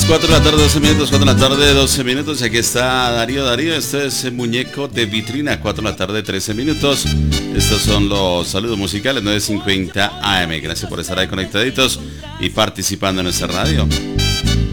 4 de la tarde, 12 minutos, 4 de la tarde, 12 minutos. Y aquí está Darío. Este es el muñeco de vitrina, 4 de la tarde, 13 minutos. Estos son los saludos musicales, 9:50 AM. Gracias por estar ahí conectaditos y participando en nuestra radio.